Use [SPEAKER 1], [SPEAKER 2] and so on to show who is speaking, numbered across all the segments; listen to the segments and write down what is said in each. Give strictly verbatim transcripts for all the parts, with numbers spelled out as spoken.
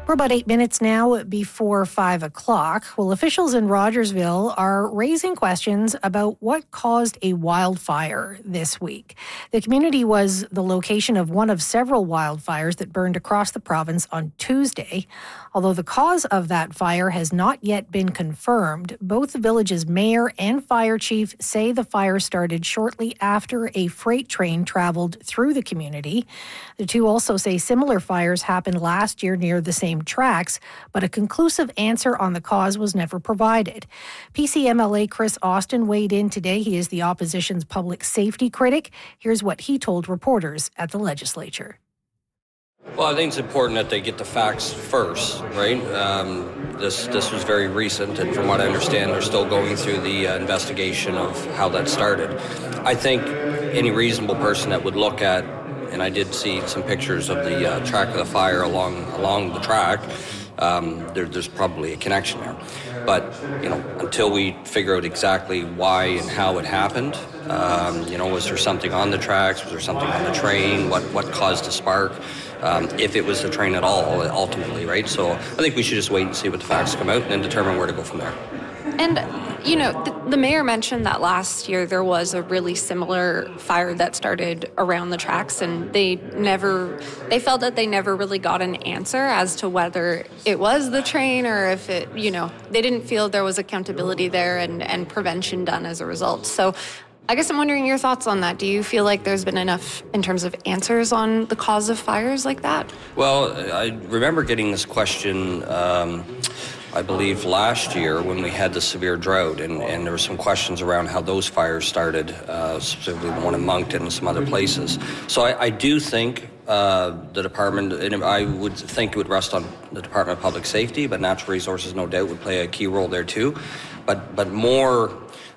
[SPEAKER 1] We're about eight minutes now before five o'clock. Well, officials in Rogersville are raising questions about what caused a wildfire this week. The community was the location of one of several wildfires that burned across the province on Tuesday. Although the cause of that fire has not yet been confirmed, both the village's mayor and fire chief say the fire started shortly after a freight train traveled through the community. The two also say similar fires happened last year near the same tracks, but a conclusive answer on the cause was never provided. P C M L A Chris Austin weighed in today. He is the opposition's public safety critic. Here's what he told reporters at the legislature.
[SPEAKER 2] Well, I think it's important that they get the facts first, right? Um, this this was very recent, and from what I understand, they're still going through the uh, investigation of how that started. I think any reasonable person that would look at, and I did see some pictures of the uh, track of the fire along along the track, um, there, there's probably a connection there. But, you know, until we figure out exactly why and how it happened, um, you know, was there something on the tracks? Was there something on the train? What, what caused the spark? Um, if it was the train at all, ultimately, right? So I think we should just wait and see what the facts come out and then determine where to go from there.
[SPEAKER 3] And, you know, the, the mayor mentioned that last year there was a really similar fire that started around the tracks, and they never, they felt that they never really got an answer as to whether it was the train or if it, you know, they didn't feel there was accountability there and, and prevention done as a result. So I guess I'm wondering your thoughts on that. Do you feel like there's been enough in terms of answers on the cause of fires like that?
[SPEAKER 2] Well, I remember getting this question, um, I believe last year when we had the severe drought, and, and there were some questions around how those fires started, uh, specifically the one in Moncton and some other places. So I, I do think uh, the department, and I would think it would rest on the Department of Public Safety, but Natural Resources no doubt would play a key role there too. But, but more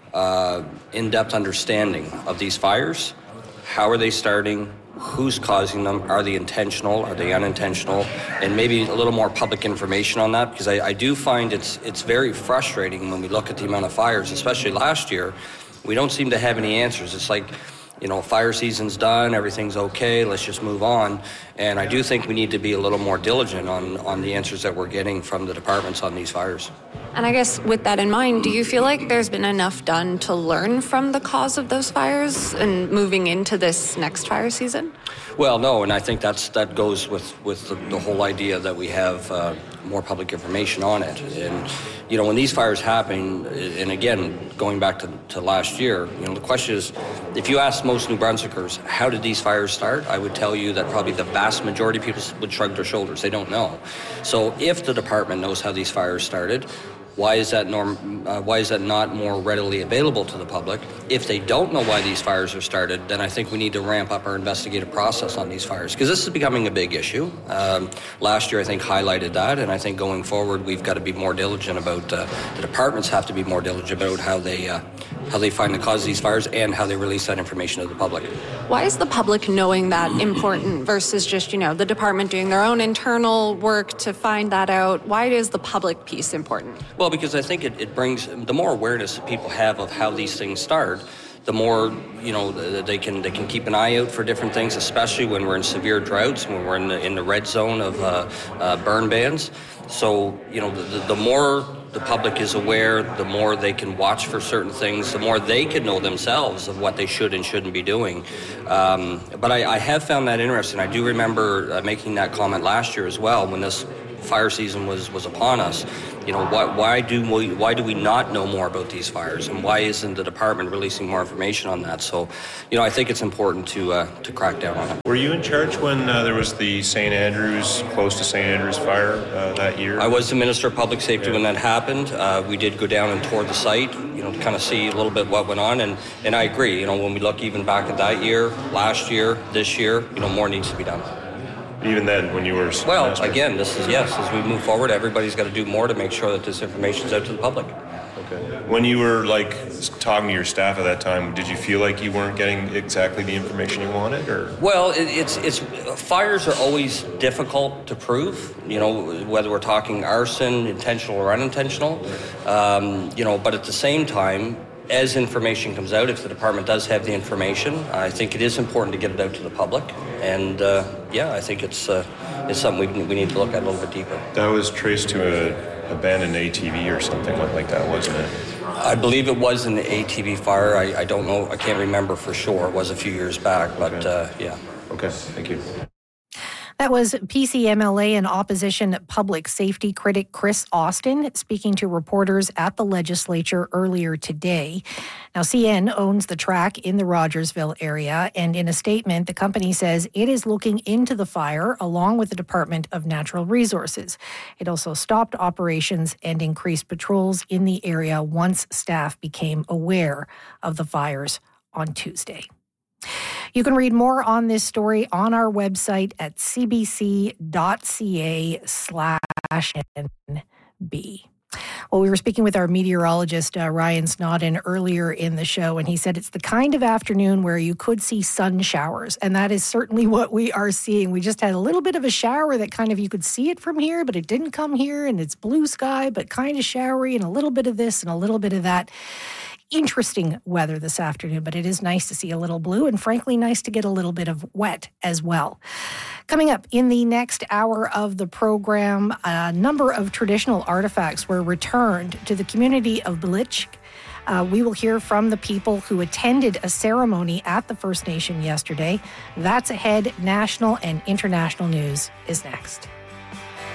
[SPEAKER 2] uh, in-depth understanding of these fires. How are they starting? Who's causing them? Are they intentional? Are they unintentional? And maybe a little more public information on that, because I, I do find it's it's very frustrating when we look at the amount of fires, especially last year. We don't seem to have any answers. It's like, you know, fire season's done, everything's okay, let's just move on. And I do think we need to be a little more diligent on, on the answers that we're getting from the departments on these fires.
[SPEAKER 3] And I guess with that in mind, do you feel like there's been enough done to learn from the cause of those fires and moving into this next fire season?
[SPEAKER 2] Well, no, and I think that's that goes with, with the, the whole idea that we have uh, more public information on it. And, you know, when these fires happen, and again, going back to, to last year, you know, the question is, if you ask most New Brunswickers, how did these fires start? I would tell you that probably the vast majority of people would shrug their shoulders. They don't know. So if the department knows how these fires started, Why is that norm? Uh, why is that not more readily available to the public? If they don't know why these fires are started, then I think we need to ramp up our investigative process on these fires, because this is becoming a big issue. Um, last year, I think, highlighted that, and I think going forward, we've got to be more diligent about. Uh, the departments have to be more diligent about how they uh, how they find the cause of these fires and how they release that information to the public.
[SPEAKER 3] Why is the public knowing that important versus just, you know, the department doing their own internal work to find that out? Why is the public piece important?
[SPEAKER 2] Well, because I think it, it brings, the more awareness that people have of how these things start, the more, you know, they can they can keep an eye out for different things, especially when we're in severe droughts, when we're in the, in the red zone of uh, uh, burn bans. So, you know, the, the more the public is aware, the more they can watch for certain things, the more they can know themselves of what they should and shouldn't be doing. Um, but I, I have found that interesting. I do remember uh, making that comment last year as well when this fire season was, was upon us. You know, why, why do we why do we not know more about these fires, and why isn't the department releasing more information on that? So, you know, I think it's important to uh, to crack down on it.
[SPEAKER 4] Were you in charge when uh, there was the Saint Andrews, close to Saint Andrews fire uh, that year?
[SPEAKER 2] I was the Minister of Public Safety yeah. when that happened. Uh, we did go down and tour the site, you know, to kind of see a little bit what went on, and, and I agree. You know, when we look even back at that year, last year, this year, you know, more needs to be done.
[SPEAKER 4] Even then, when you were...
[SPEAKER 2] Well,
[SPEAKER 4] minister.
[SPEAKER 2] again, this is, yes, as we move forward, everybody's got to do more to make sure that this information is out to the public.
[SPEAKER 4] Okay. When you were, like, talking to your staff at that time, did you feel like you weren't getting exactly the information you wanted, or...?
[SPEAKER 2] Well, it, it's, it's, fires are always difficult to prove, you know, whether we're talking arson, intentional or unintentional, um, you know, but at the same time, as information comes out, if the department does have the information, I think it is important to get it out to the public. And uh, yeah, I think it's uh, is something we, we need to look at a little bit deeper.
[SPEAKER 4] That was traced to a abandoned A T V or something like that, wasn't it?
[SPEAKER 2] I believe it was an A T V fire. I, I don't know. I can't remember for sure. It was a few years back, but
[SPEAKER 4] okay.
[SPEAKER 2] uh, yeah.
[SPEAKER 4] Okay, thank you.
[SPEAKER 1] That was P C M L A and opposition public safety critic Chris Austin speaking to reporters at the legislature earlier today. Now, C N owns the track in the Rogersville area, and in a statement, the company says it is looking into the fire along with the Department of Natural Resources. It also stopped operations and increased patrols in the area once staff became aware of the fires on Tuesday. You can read more on this story on our website at cbc.ca slash NB. Well, we were speaking with our meteorologist, uh, Ryan Snodden, earlier in the show, and he said it's the kind of afternoon where you could see sun showers, and that is certainly what we are seeing. We just had a little bit of a shower that kind of, you could see it from here, but it didn't come here, and it's blue sky, but kind of showery, and a little bit of this and a little bit of that. Interesting weather this afternoon, but it is nice to see a little blue and frankly nice to get a little bit of wet as well. Coming up in the next hour of the program, a number of traditional artifacts were returned to the community of Bilich. Uh, we will hear from the people who attended a ceremony at the First Nation yesterday. That's ahead. National and international news is next.